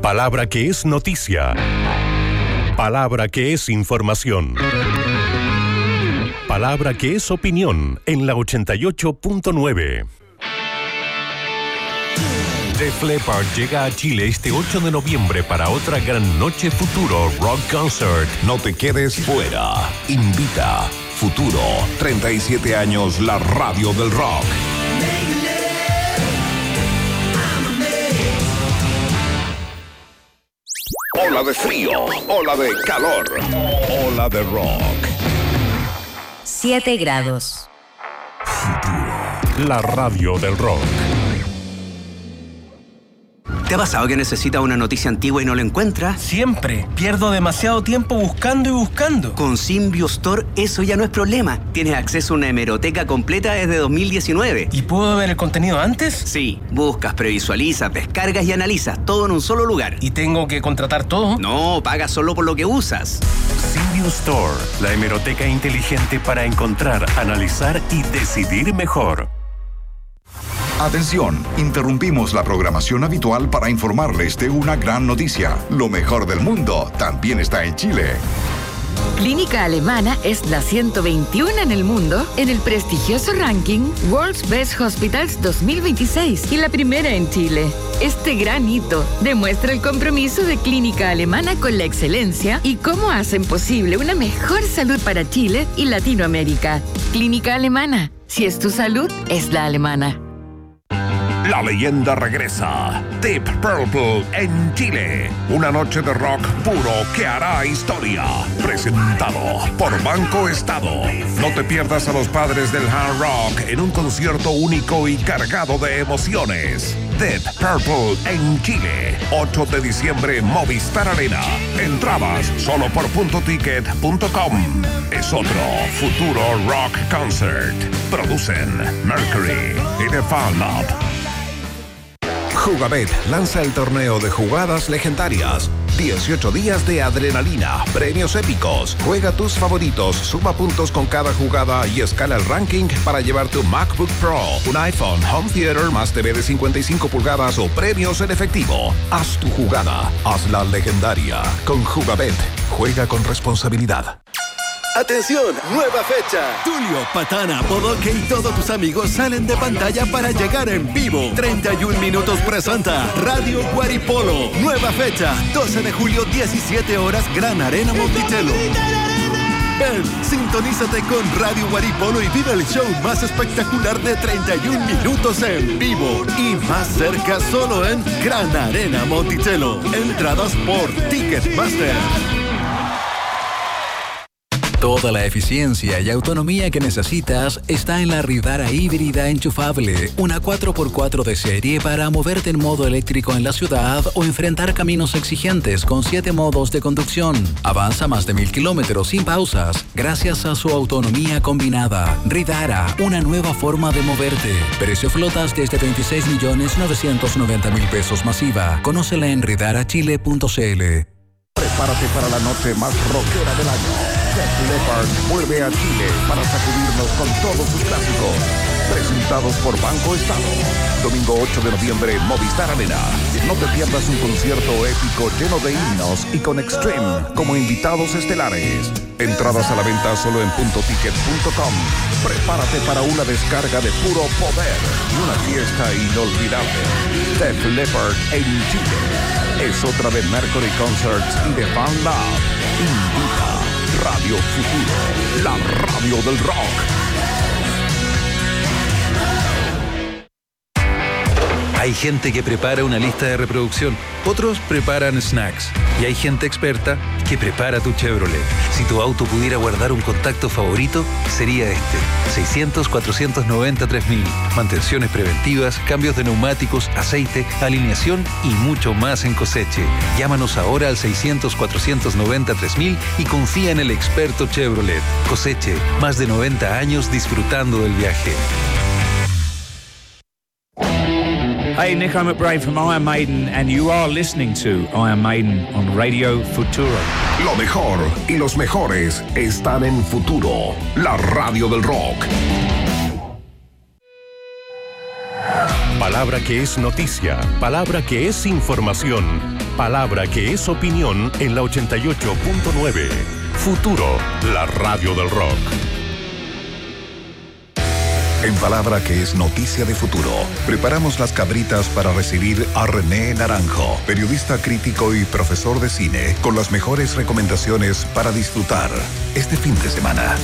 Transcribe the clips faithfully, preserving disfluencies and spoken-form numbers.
Palabra que es noticia. Palabra que es información. Palabra que es opinión en la ochenta y ocho punto nueve. Def Leppard llega a Chile este ocho de noviembre para otra gran noche Futuro Rock Concert. No te quedes fuera. Invita Futuro. treinta y siete años, la radio del rock. Ola de frío, ola de calor, ola de rock. siete grados. Futuro, la radio del rock. ¿Te ha pasado que necesitas una noticia antigua y no la encuentras? Siempre. Pierdo demasiado tiempo buscando y buscando. Con Symbio Store eso ya no es problema. Tienes acceso a una hemeroteca completa desde dos mil diecinueve. ¿Y puedo ver el contenido antes? Sí. Buscas, previsualizas, descargas y analizas. Todo en un solo lugar. ¿Y tengo que contratar todo? No, pagas solo por lo que usas. Symbio Store, la hemeroteca inteligente para encontrar, analizar y decidir mejor. Atención, interrumpimos la programación habitual para informarles de una gran noticia. Lo mejor del mundo también está en Chile. Clínica Alemana es la ciento veintiuno en el mundo en el prestigioso ranking World's Best Hospitals dos mil veintiséis y la primera en Chile. Este gran hito demuestra el compromiso de Clínica Alemana con la excelencia y cómo hacen posible una mejor salud para Chile y Latinoamérica. Clínica Alemana, si es tu salud, es la alemana. La leyenda regresa. Deep Purple en Chile. Una noche de rock puro que hará historia. Presentado por Banco Estado. No te pierdas a los padres del hard rock en un concierto único y cargado de emociones. Deep Purple en Chile. ocho de diciembre, Movistar Arena. Entradas solo por punto ticket punto com. Es otro Futuro Rock Concert. Producen Mercury y The Fan Lab. Jugabet lanza el torneo de jugadas legendarias. dieciocho días de adrenalina, premios épicos. Juega tus favoritos, suma puntos con cada jugada y escala el ranking para llevar tu MacBook Pro, un iPhone, Home Theater más T V de cincuenta y cinco pulgadas o premios en efectivo. Haz tu jugada, hazla legendaria. Con Jugabet, juega con responsabilidad. ¡Atención! ¡Nueva fecha! Tulio, Patana, Bodoque y todos tus amigos salen de pantalla para llegar en vivo. treinta y un minutos presenta Radio Guaripolo. Nueva fecha, doce de julio, diecisiete horas, Gran Arena Monticello. Ven, sintonízate con Radio Guaripolo y vive el show más espectacular de treinta y un minutos en vivo. Y más cerca solo en Gran Arena Monticello. Entradas por Ticketmaster. Toda la eficiencia y autonomía que necesitas está en la Ridara híbrida enchufable, una cuatro por cuatro de serie para moverte en modo eléctrico en la ciudad o enfrentar caminos exigentes con siete modos de conducción. Avanza más de mil kilómetros sin pausas gracias a su autonomía combinada. Ridara, una nueva forma de moverte. Precio flotas desde veintiséis millones novecientos noventa mil pesos masiva. Conócela en ridara chile punto c l. Prepárate para la noche más rockera del año. Def Leppard vuelve a Chile para sacudirnos con todos sus clásicos. Presentados por Banco Estado. Domingo ocho de noviembre, Movistar Arena. No te pierdas un concierto épico lleno de himnos y con Extreme como invitados estelares. Entradas a la venta solo en punto ticket punto com. Prepárate para una descarga de puro poder y una fiesta inolvidable. Def Leppard en Chile. Es otra de Mercury Concerts y de Fan Lab. Invita Radio Futuro, la radio del rock. Hay gente que prepara una lista de reproducción, otros preparan snacks y hay gente experta que prepara tu Chevrolet. Si tu auto pudiera guardar un contacto favorito, sería este. seiscientos, cuatrocientos noventa, tres mil. Mantenciones preventivas, cambios de neumáticos, aceite, alineación y mucho más en Coseche. Llámanos ahora al seiscientos, cuatrocientos noventa, tres mil y confía en el experto Chevrolet. Coseche, más de noventa años disfrutando del viaje. Hey, Nico McBrain from Iron Maiden, and you are listening to Iron Maiden on Radio Futuro. Lo mejor y los mejores están en Futuro, la radio del rock. Palabra que es noticia, palabra que es información. palabra que es opinión en la ochenta y ocho punto nueve. Futuro, la radio del rock. En palabra que es noticia de futuro, preparamos las cabritas para recibir a René Naranjo, periodista crítico y profesor de cine, con las mejores recomendaciones para disfrutar este fin de semana.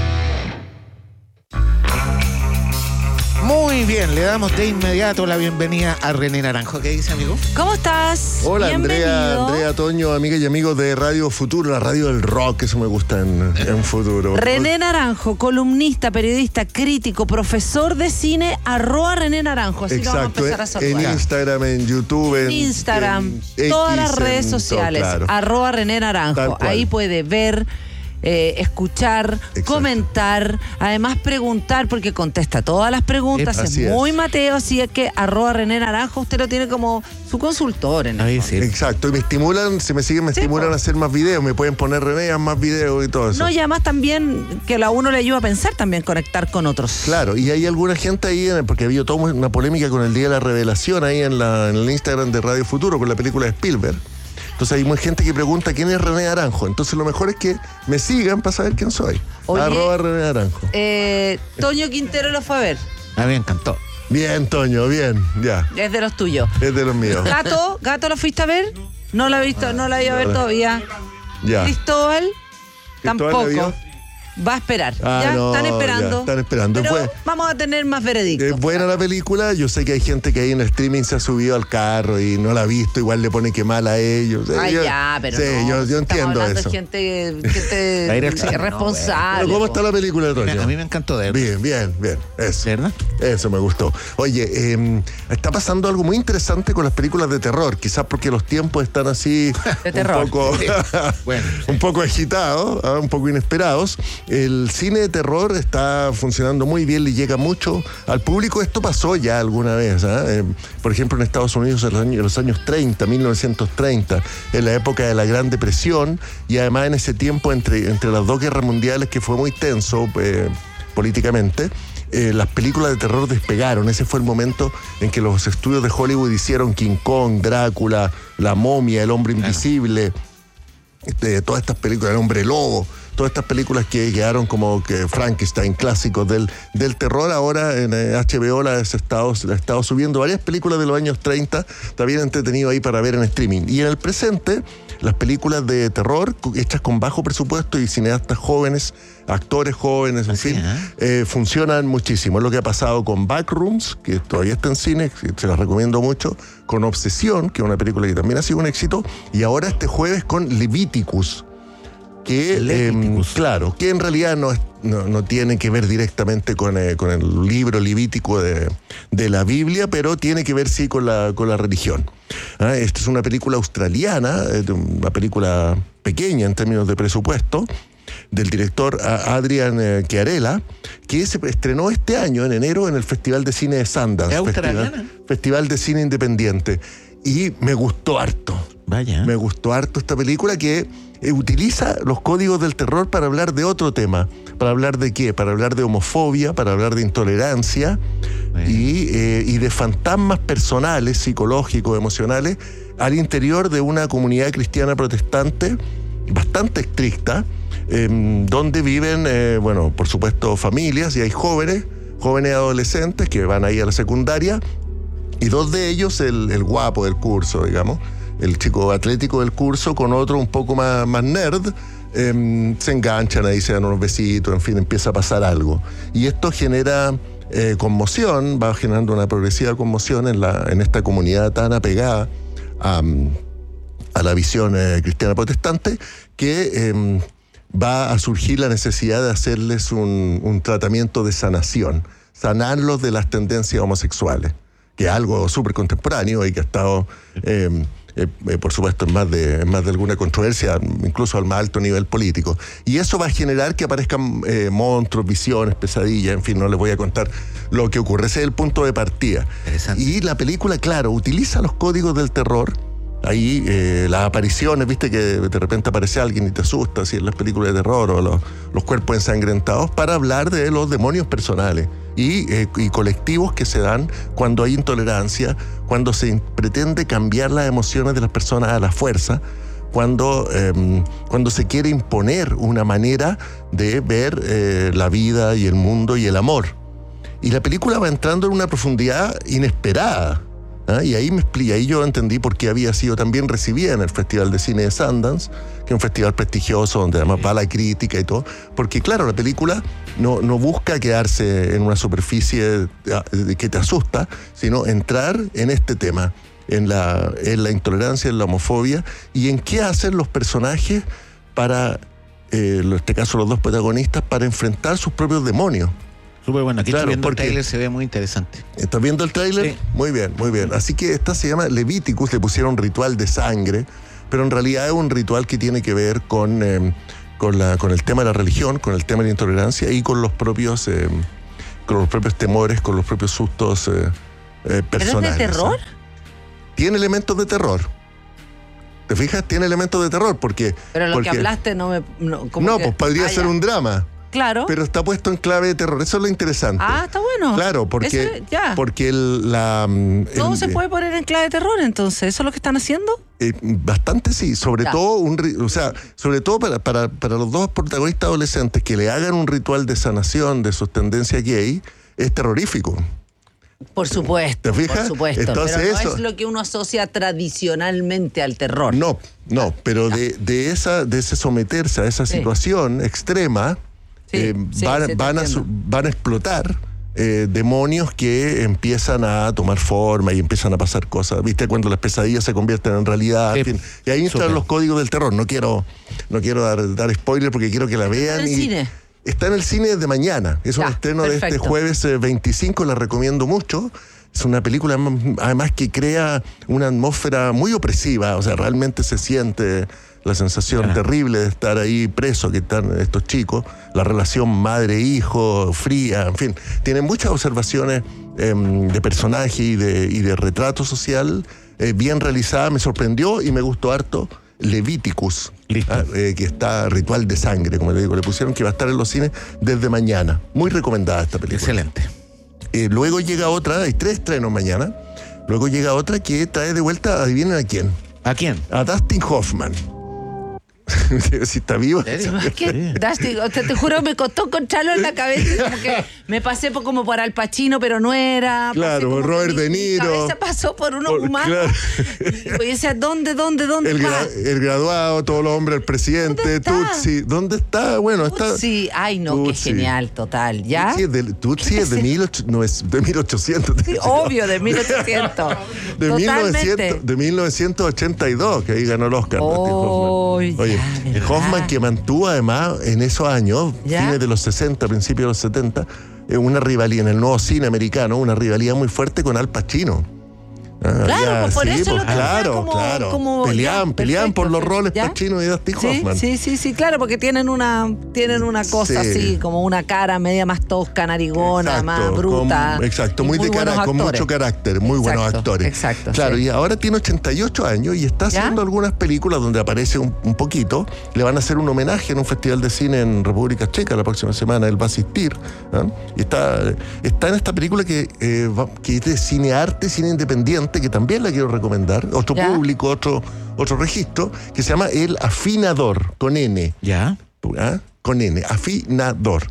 Muy bien, le damos de inmediato la bienvenida a René Naranjo. ¿Qué dice, amigo? ¿Cómo estás? Hola, Bienvenido. Andrea, Andrea Toño, amigas y amigos de Radio Futuro, la radio del rock, eso me gusta en, en Futuro. René Naranjo, columnista, periodista, crítico, profesor de cine, arroba René Naranjo. Así Exacto, lo vamos a empezar a saludar. en Instagram, en YouTube, en Instagram, en todas X, las redes en todo, sociales, claro. arroba René Naranjo. Tal cual. Ahí puede ver, eh, escuchar, Exacto. comentar, además preguntar, porque contesta todas las preguntas, Así es muy es. Mateo, así es que arroba René Naranjo, usted lo tiene como su consultor en el fondo. Exacto, y me estimulan, si me siguen, me Sí, estimulan po. a hacer más videos, me pueden poner René, haz más videos y todo eso. No, y además también que a uno le ayuda a pensar, también conectar con otros. Claro, y hay alguna gente ahí, en el- porque había toda una polémica con el Día de la Revelación ahí en, la, en el Instagram de Radio Futuro con la película de Spielberg. Entonces hay mucha gente que pregunta quién es René Naranjo. Entonces lo mejor es que me sigan para saber quién soy. Oye, Arroba René Naranjo. Eh, Toño Quintero lo fue a ver. A mí me encantó. Bien, Toño, bien, ya. Es de los tuyos. Es de los míos. Gato, Gato, ¿lo fuiste a ver? No lo he visto, no lo he ido a ver todavía. Ya. Cristóbal, ¿Cristóbal tampoco. la vio? Va a esperar. Ah, ya no, están esperando. ya, están esperando. Pero Fue- vamos a tener más veredicto. Es buena la película, yo sé que hay gente que ahí en el streaming se ha subido al carro y no la ha visto, igual le pone que mal a ellos. Ay, Yo- ya, pero sí, no, yo, yo estamos entiendo hablando eso. de gente, gente Va a ir al cine, responsable. Pero ¿cómo está la película de Toño? A mí me encantó de Bien, bien, bien. Eso. ¿Verdad? Eso me gustó. Oye, eh, está pasando algo muy interesante con las películas de terror, quizás porque los tiempos están así De un terror. poco, Bueno, un poco agitados, ah, un poco inesperados. El cine de terror está funcionando muy bien, le llega mucho al público. Esto pasó ya alguna vez, ¿ah? Eh, por ejemplo, en Estados Unidos en los años, en los años treinta, mil novecientos treinta, en la época de la Gran Depresión, y además en ese tiempo entre, entre las dos guerras mundiales que fue muy tenso eh, políticamente. Eh, las películas de terror despegaron. Ese fue el momento en que los estudios de Hollywood hicieron King Kong, Drácula, La Momia, El Hombre Invisible, este, todas estas películas, El Hombre Lobo, todas estas películas que quedaron como que Frankenstein, clásicos del, del terror. Ahora en eh, H B O las ha estado, la ha estado subiendo varias películas de los años treinta, está bien entretenido ahí para ver en streaming. Y en el presente, las películas de terror hechas con bajo presupuesto y cineastas jóvenes, actores jóvenes, en Así, fin, ¿eh? eh, funcionan muchísimo. Es lo que ha pasado con Backrooms, que todavía está en cine, se las recomiendo mucho, con Obsesión, que es una película que también ha sido un éxito, y ahora este jueves con Leviticus, que, Leviticus. eh, claro, que en realidad no, es- no, no tiene que ver directamente con, eh, con el libro levítico de, de la Biblia, pero tiene que ver sí con la, con la religión. Ah, esta es una película australiana, eh, de una película pequeña en términos de presupuesto, del director ah, Adrian eh, Chiarella, que se estrenó este año, en enero, en el Festival de Cine de Sundance. ¿Es Festival, australiana? Festival de Cine Independiente. Y me gustó harto. Vaya. Me gustó harto esta película que eh, utiliza los códigos del terror para hablar de otro tema. ¿Para hablar de qué? Para hablar de homofobia, para hablar de intolerancia Bueno. y, eh, y de fantasmas personales, psicológicos, emocionales, al interior de una comunidad cristiana protestante bastante estricta, eh, donde viven, eh, bueno, por supuesto, familias, y hay jóvenes, jóvenes adolescentes que van ahí a la secundaria, y dos de ellos, el, el guapo del curso, digamos, el chico atlético del curso, con otro un poco más, más nerd, eh, se enganchan ahí, se dan unos besitos, en fin, empieza a pasar algo. Y esto genera eh, conmoción, va generando una progresiva conmoción en, la, en esta comunidad tan apegada a, a la visión eh, cristiana protestante, que eh, va a surgir la necesidad de hacerles un, un tratamiento de sanación, sanarlos de las tendencias homosexuales, que es algo súper contemporáneo y que ha estado, eh, eh, eh, por supuesto, en más, de, en más de alguna controversia, incluso al más alto nivel político. Y eso va a generar que aparezcan eh, monstruos, visiones, pesadillas, en fin, no les voy a contar lo que ocurre. Ese es el punto de partida. Y la película, claro, utiliza los códigos del terror. Ahí eh, las apariciones, viste que de repente aparece alguien y te asusta, así en las películas de terror, o los, los cuerpos ensangrentados, para hablar de los demonios personales. y, eh, y colectivos que se dan cuando hay intolerancia, cuando se pretende cambiar las emociones de las personas a la fuerza, cuando, eh, cuando se quiere imponer una manera de ver eh, la vida y el mundo y el amor. Y la película va entrando en una profundidad inesperada. ¿Ah? Y ahí me explica, ahí yo entendí por qué había sido tan bien recibida en el Festival de Cine de Sundance, que es un festival prestigioso donde además va la crítica y todo, porque claro, la película no, no busca quedarse en una superficie que te asusta, sino entrar en este tema, en la, en la intolerancia, en la homofobia, y en qué hacen los personajes para, eh, en este caso los dos protagonistas, para enfrentar sus propios demonios. Súper bueno, aquí Claro, estoy viendo el porque- tráiler, se ve muy interesante. ¿Estás viendo el tráiler? Sí. Muy bien, muy bien. Así que esta se llama Leviticus, le pusieron ritual de sangre, pero en realidad es un ritual que tiene que ver con, eh, con, la, con el tema de la religión, con el tema de la intolerancia y con los propios, eh, con los propios temores, con los propios sustos eh, eh, personales. ¿Pero es de terror? ¿eh? Tiene elementos de terror. ¿Te fijas? Tiene elementos de terror porque... Pero lo porque, que hablaste no me... No, como No, que- pues podría Ah, ser ya. un drama. Claro. Pero está puesto en clave de terror. Eso es lo interesante. Ah, está bueno. Claro, porque, Eso, ya. porque el, la... mm, Todo el- se puede poner en clave de terror, entonces. ¿Eso es lo que están haciendo? Eh, bastante sí, sobre Ya. todo un ri- o sea, sobre todo para, para, para los dos protagonistas adolescentes que le hagan un ritual de sanación de sus tendencias gay, es terrorífico. Por supuesto. ¿Te fijas? Por supuesto. Entonces pero no eso- es lo que uno asocia tradicionalmente al terror. No, no, pero de, de esa, de ese someterse a esa Sí. situación extrema, Sí, eh, sí, van, sí, te van, a, entiendo. su- van a explotar eh, demonios que empiezan a tomar forma y empiezan a pasar cosas. ¿Viste? Cuando las pesadillas se convierten en realidad. Sí, en fin. Y ahí entran súper. los códigos del terror. No quiero, no quiero dar, dar spoiler porque quiero que la vean. ¿En el y cine? Está en el cine desde mañana. Es un Ya, estreno de este perfecto. jueves eh, veinticinco, la recomiendo mucho. Es una película mm, además que crea una atmósfera muy opresiva, o sea, realmente se siente la sensación terrible de estar ahí preso, que están estos chicos, la relación madre-hijo, fría, en fin. Tiene muchas observaciones eh, de personaje y de, y de retrato social eh, bien realizada, me sorprendió y me gustó harto. Leviticus, ah, eh, que está Ritual de Sangre, como le digo, le pusieron que va a estar en los cines desde mañana. Muy recomendada esta película. Excelente. Eh, luego llega otra, hay tres estrenos mañana. Luego llega otra que trae de vuelta, adivinen a quién. ¿A quién? A Dustin Hoffman. Si está vivo. Es que, Dusty, te, te juro, me costó encontrarlo en la cabeza. Como que me pasé por, como por Al Pacino, pero no era. Pasé Claro, como Robert que De mi- Niro. Mi cabeza pasó por unos Por- humanos. claro. Y decía, ¿dónde, dónde, dónde? El, pa? gra- el graduado, todos los hombres, el presidente, ¿Dónde está? Tutsi. ¿Dónde está? Bueno, está. Sí, ay, no, qué Tutsi. genial, total. ¿Ya? Tutsi es de, Tutsi es de, mil ocho- no, es de mil ochocientos. Sí, obvio, de mil ochocientos. De, Totalmente. mil novecientos, de mil novecientos ochenta y dos, que ahí ganó el Oscar. Dustin Oh, Hoffman. Oye, ya, ¿verdad? Hoffman que mantuvo además en esos años, ¿Ya? fines de los sesenta, principios de los setenta, eh, una rivalidad en el nuevo cine americano, una rivalidad muy fuerte con Al Pacino. Ah, Claro, ya, pues por sí, eso pues, lo tenía claro, como- claro. como- peleaban, ya, peleaban por perfecto, los roles ¿ya? Pacino y Dustin Sí, Hoffman. sí, sí, sí, claro, porque tienen una, tienen una cosa Sí. así, como una cara media más tosca, narigona, más bruta. con- exacto, y muy, de cara, buenos con actores. mucho carácter, muy buenos Exacto, actores. exacto, Claro, sí. y ahora tiene ochenta y ocho años y está ¿Ya? haciendo algunas películas donde aparece un, un poquito. Le van a hacer un homenaje en un festival de cine en República Checa la próxima semana. Él va a asistir. ¿ah? Y está, está en esta película que, eh, va- que es de cine arte, cine independiente, que también la quiero recomendar. Otro ¿Ya? público, otro, otro registro, que se llama El Afinador, con N. ¿Ya? ¿ah? Con N, Afinador.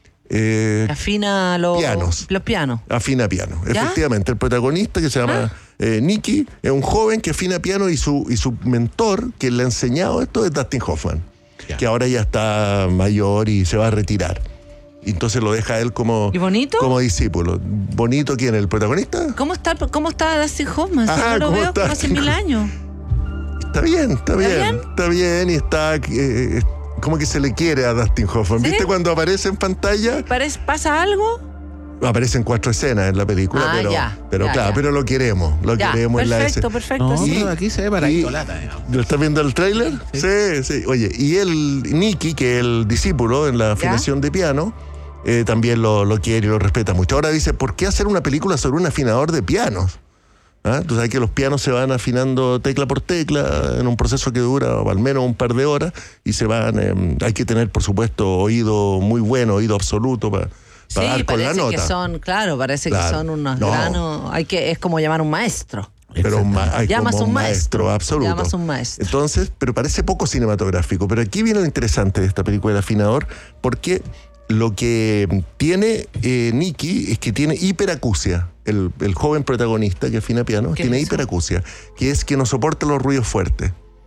Eh, Afina los Pianos. Los pianos. Afina piano. ¿Ya? Efectivamente, el protagonista que se llama eh, Nicky es un joven que afina piano y su, y su mentor que le ha enseñado esto es Dustin Hoffman, Ya. que ahora ya está mayor y se va a retirar. Y entonces lo deja a él como, ¿Y bonito? como discípulo. ¿Bonito quién? ¿El protagonista? ¿Cómo está, cómo está Dustin Hoffman? Si Ajá, no lo ¿cómo veo está? como hace mil años. Está bien, está bien, bien? está bien y está... eh, como que se le quiere a Dustin Hoffman. ¿Sí? ¿Viste cuando aparece en pantalla? Parece- ¿Pasa algo? Aparecen cuatro escenas en la película, Ah, pero, ya, pero ya, claro, ya. pero lo queremos, lo Ya, queremos en la perfecto, escena. perfecto. No, sí. pero aquí se ve para Y- lata, digamos. ¿Lo estás viendo el tráiler? Sí. sí, Oye, y el Nicky, que es el discípulo en la afinación de piano, eh, también lo, lo quiere y lo respeta mucho. Ahora dice, ¿por qué hacer una película sobre un afinador de pianos? ¿Ah? Tú sabes que los pianos se van afinando tecla por tecla en un proceso que dura al menos un par de horas y se van... eh, hay que tener, por supuesto, oído muy bueno, oído absoluto para para sí, dar con la parece nota. que son, claro, parece Claro. que son unos No. granos. Hay que, es como llamar a un maestro. Pero un ma- hay Llamas como un un maestro, maestro, absoluto. llamas un maestro. Entonces, pero parece poco cinematográfico. Pero aquí viene lo interesante de esta película, El Afinador, porque lo que tiene eh, Nicky es que tiene hiperacusia. El, el joven protagonista que afina piano ¿Qué tiene es eso? hiperacusia, que es que no soporta los ruidos fuertes.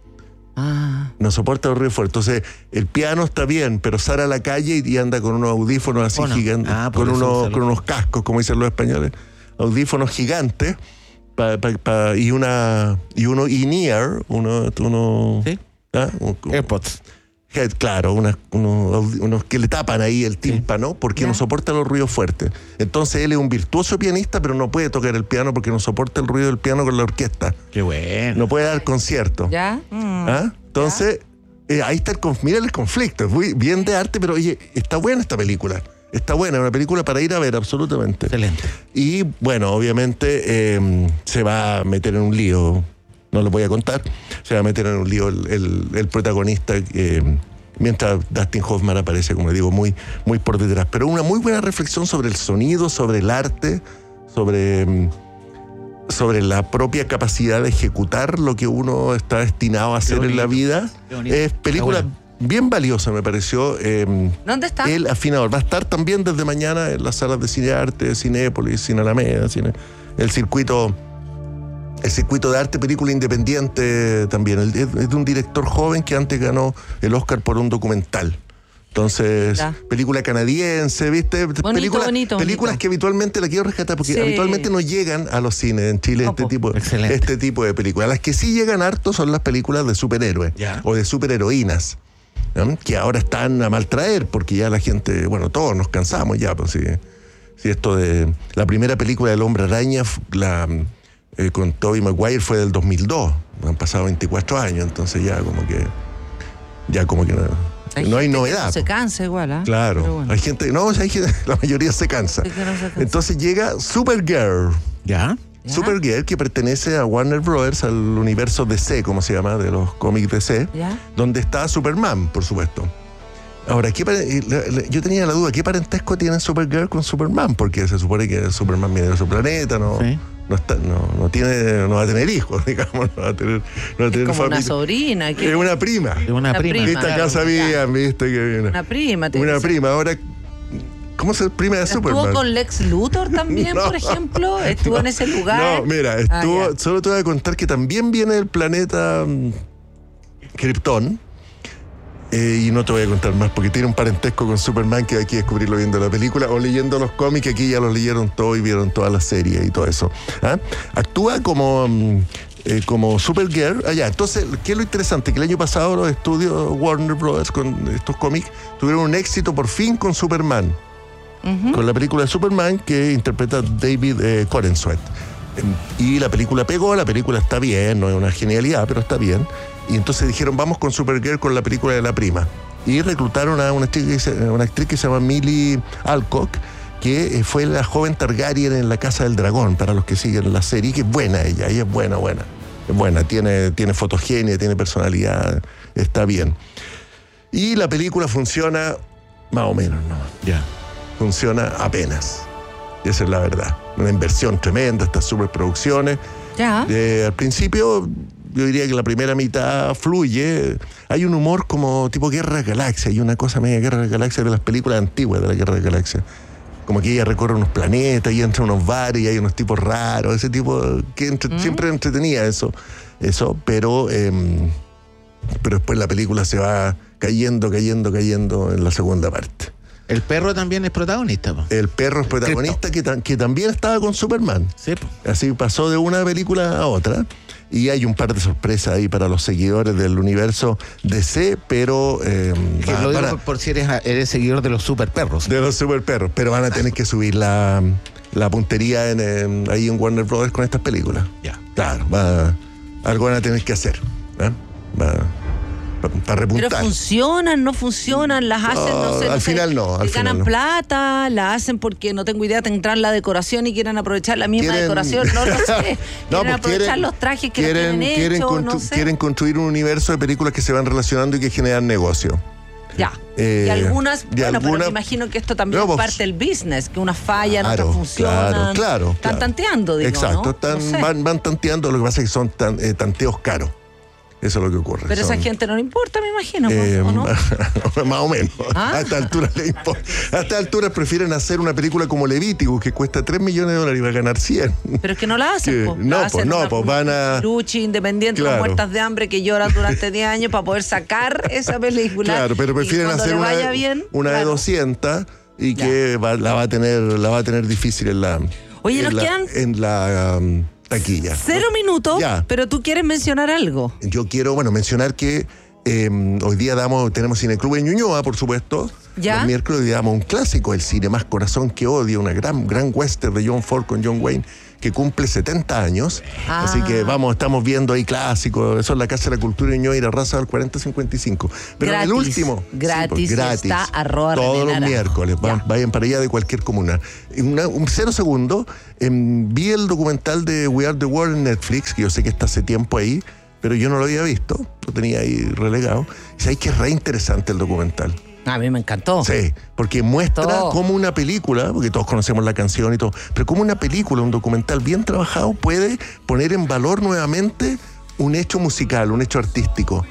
Ah. No soporta los ruidos fuertes. Entonces, el piano está bien, pero sale a la calle y anda con unos audífonos así Oh, no. gigantes, Ah, por con, eso unos, usa con los- unos cascos, como dicen los españoles, audífonos gigantes. Pa, pa, pa, y una y uno in-ear, uno, uno ¿Sí? ¿ah? Un- AirPods. head, claro, unas- unos, unos que le tapan ahí el tímpano porque Ya. no soporta los ruidos fuertes. Entonces él es un virtuoso pianista, pero no puede tocar el piano porque no soporta el ruido del piano con la orquesta. Qué bueno. No puede dar conciertos. ¿Ya? Mm. ¿Ah? Entonces, eh, ahí está el conf- mira el conflicto. Es muy bien de arte, pero oye, está buena esta película. Está buena, es una película para ir a ver, absolutamente. Excelente. Y bueno, obviamente eh, se va a meter en un lío, no lo voy a contar, se va a meter en un lío el, el- el protagonista, eh, mientras Dustin Hoffman aparece, como digo, muy, muy por detrás. Pero una muy buena reflexión sobre el sonido, sobre el arte, sobre, mm, sobre la propia capacidad de ejecutar lo que uno está destinado a hacer en la vida. Qué bonito. Es película Está buena. bien valiosa, me pareció. eh, ¿Dónde está? El Afinador va a estar también desde mañana en las salas de Cine Arte, Cinépolis, Cine Alameda, Cine, el circuito, el circuito de arte, película independiente también. El- es es de un director joven que antes ganó el Oscar por un documental. Entonces, Ya. película canadiense, ¿viste? Película- bonito, películas bonito. que habitualmente la quiero rescatar porque Sí. habitualmente no llegan a los cines en Chile No, este po. tipo, Excelente. este tipo de películas. Las que sí llegan harto son las películas de superhéroes Ya. o de superheroínas. ¿no? Que ahora están a maltraer, porque ya la gente, bueno, todos nos cansamos ya, pues sí. Sí, esto de. La primera película del Hombre Araña, f- la, eh, con Tobey Maguire, fue del dos mil dos. Han pasado veinticuatro años, entonces ya como que. Ya como que no hay, no hay gente que novedad. no se pues. cansa igual, ¿ah? Claro, Pero bueno. hay gente, no, hay gente, la mayoría se cansa. Sí que no se cansa. Entonces llega Supergirl. ¿Ya? ¿Ya? Supergirl, que pertenece a Warner Brothers, al universo D C, como se llama, de los cómics D C, ¿Ya? donde está Superman, por supuesto. Ahora, ¿qué pare- eh, la- la- yo tenía la duda, ¿qué parentesco tiene Supergirl con Superman? Porque se supone que Superman viene de su planeta, no, Sí. no, está, no, no, tiene, no va a tener hijos, digamos, no va a tener, no va a Es tener como una familia. sobrina. que- Es una prima. Es una Una prima. prima. Viste, acá claro, sabían, viste que viene. Una prima. te Una dice. prima. Ahora, ¿cómo es el prima de ¿Estuvo Superman? con Lex Luthor también, No. por ejemplo? ¿Estuvo en ese lugar? No, mira, Ah, estuvo, ya. solo te voy a contar que también viene del planeta mm, Krypton. Eh, y no te voy a contar más porque tiene un parentesco con Superman que hay que descubrirlo viendo la película o leyendo los cómics, que aquí ya los leyeron todo y vieron toda la serie y todo eso. ¿Ah? Actúa como, mm, eh, como Supergirl. Allá, entonces, ¿qué es lo interesante? Que el año pasado los estudios Warner Brothers con estos cómics tuvieron un éxito por fin con Superman. Ujú. Con la película de Superman que interpreta David eh, Corenswet. Y la película pegó, la película está bien, no es una genialidad, pero está bien. Y entonces dijeron, vamos con Supergirl con la película de la prima. Y reclutaron a una actriz que se, una actriz que se llama Millie Alcock, que eh, fue la joven Targaryen en La Casa del Dragón, para los que siguen la serie, que es buena ella, ella es buena, buena. Es buena, tiene, tiene fotogenia, tiene personalidad, está bien. Y la película funciona más o menos, ¿no? Ya. Funciona apenas. Y esa es la verdad. Una inversión tremenda, estas superproducciones. Ya. Eh, al principio, yo diría que la primera mitad fluye. Hay un humor como tipo Guerra de Galaxia. Hay una cosa media Guerra de Galaxia de las películas antiguas de la Guerra de Galaxia. Como que ella recorre unos planetas y entra a unos bares y hay unos tipos raros. Ese tipo que entre- Mm. siempre entretenía eso. Eso, pero, eh, pero después la película se va cayendo, cayendo, cayendo en la segunda parte. El perro también es protagonista. Po. El perro es protagonista que, ta- que también estaba con Superman. Sí, po. Así pasó de una película a otra. Y hay un par de sorpresas ahí para los seguidores del universo D C, pero eh, Que va- lo digo van a- por, por si eres, eres seguidor de los super perros. de los super perros, pero van a tener que subir la, la puntería en, en- ahí en Warner Brothers con estas películas. Ya. Claro, va, algo van a tener que hacer. ¿eh? Va- pa- Para Pero repuntar. funcionan, no funcionan, las hacen, no, No, sé. no al sé, final no, al que final ganan no. plata, la hacen porque no tengo idea, tendrán la decoración y quieren aprovechar la misma Quieren- decoración, no lo sé. No, quieren pues aprovechar quieren- los trajes que quieren, tienen quieren, hechos, constru- no sé. quieren construir un universo de películas que se van relacionando y que generan negocio. Ya. Eh, y algunas, y bueno, alguna- pero me imagino que esto también No, es pues, parte del business, que unas fallan, Claro, otras funcionan. claro, claro. Están claro. tanteando, digo, Exacto, ¿no? están- No sé. van, van tanteando, lo que pasa es que son tan- eh, tanteos caros. Eso es lo que ocurre. Pero a esa Son- gente no le importa, me imagino, Eh, ¿o no? más o menos. ¿Ah? A esta altura le importa. A esta altura prefieren hacer una película como Levítico, que cuesta tres millones de dólares y va a ganar cien. Pero es que no la hacen, Que- po. no, La hacen pues no, una- pues van a- Luchi, independiente, Claro. muertas de hambre que lloran durante diez años para poder sacar esa película. Claro, pero prefieren Y cuando hacer le una, vaya de, bien, una de claro. doscientas y que va- la va a tener la va a tener difícil en la Oye, en nos la, quedan en la um, taquilla. Cero minutos, Ya. pero tú quieres mencionar algo. Yo quiero, bueno, mencionar que eh, hoy día damos, tenemos Cineclub en Ñuñoa, por supuesto. ¿Ya? Los miércoles hoy día damos un clásico, El cine más corazón que odio, una gran, gran western de John Ford con John Wayne, que cumple setenta años. Ah. Así que vamos, estamos viendo ahí clásicos. Eso es la Casa de la Cultura de Ñuñoa y la Raza del cuarenta cincuenta y cinco. Pero en el Gratis, último. gratis, sí, pues, está arroba Todos René los Naranjo. miércoles. Va- vayan para allá de cualquier comuna. En una- un cero segundo, em, vi el documental de We Are the World en Netflix, que yo sé que está hace tiempo ahí, pero yo no lo había visto, lo tenía ahí relegado. Y sabéis que es re interesante el documental. A mí me encantó. Sí, porque muestra Todo. cómo una película, porque todos conocemos la canción y todo, pero cómo una película, un documental bien trabajado puede poner en valor nuevamente un hecho musical, un hecho artístico.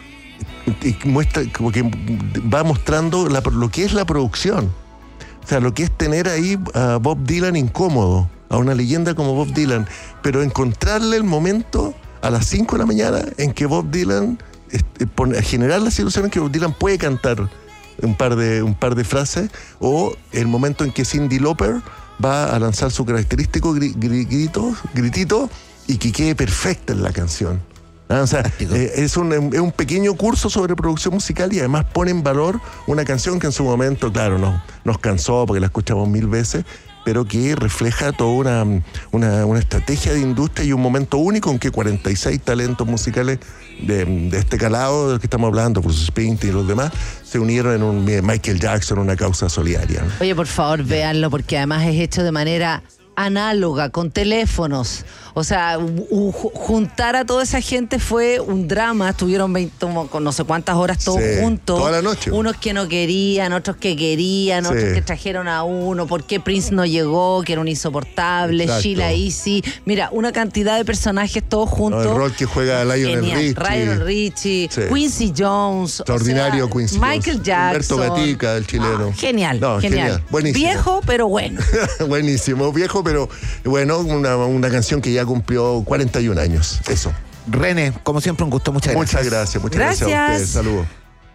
Y muestra, como que va mostrando la- lo que es la producción. O sea, lo que es tener ahí a Bob Dylan incómodo, a una leyenda como Bob Dylan, pero encontrarle el momento a las cinco de la mañana en que Bob Dylan, este, pone- generar la situación en que Bob Dylan puede cantar un par de, un par de frases, o el momento en que Cyndi Lauper va a lanzar su característico gri- gri- grito, gritito y que quede perfecta en la canción. Ah, o sea, eh, es, un, es un pequeño curso sobre producción musical y además pone en valor una canción que en su momento, claro, nos, nos cansó porque la escuchamos mil veces, pero que refleja toda una, una, una estrategia de industria y un momento único en que cuarenta y seis talentos musicales de, de este calado del que estamos hablando, Bruce Springsteen y los demás, se unieron en un Michael Jackson, una causa solidaria, ¿no? Oye, por favor, véanlo, porque además es hecho de manera análoga, con teléfonos. O sea, u- u- juntar a toda esa gente fue un drama. Estuvieron veinte, como con no sé cuántas horas todos Sí, juntos. toda la noche. Unos que no querían, otros que querían, Sí. otros que trajeron a uno. ¿Por qué Prince no llegó? Que era un insoportable. Exacto. Sheila Easy. Mira, una cantidad de personajes todos No, juntos. el rol que juega Lionel Genial. Richie. Lionel Richie, Sí. Quincy Jones. Extraordinario o sea, Quincy Michael Jones. Jackson. Humberto Gatica, el chileno. Ah, genial, No, genial. genial. Buenísimo. Viejo, pero bueno. Buenísimo, viejo, pero bueno, una, una canción que ya cumplió cuarenta y un años. Eso. René, como siempre, un gusto. Muchas gracias. Muchas gracias, muchas gracias, a Gracias. ustedes. Saludos.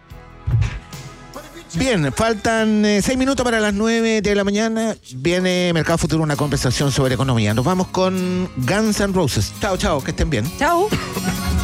Bien, faltan eh, seis minutos para las nueve de la mañana. Viene Mercado Futuro, una conversación sobre economía. Nos vamos con Guns N' Roses. Chao, chao, que estén bien. Chao.